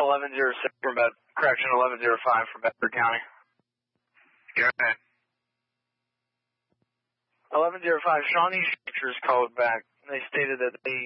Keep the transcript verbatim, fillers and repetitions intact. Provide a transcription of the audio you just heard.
eleven oh six from Bed, correction, eleven oh five from Bedford County. Go ahead. eleven oh five, Shawnee Structures called back. They stated that they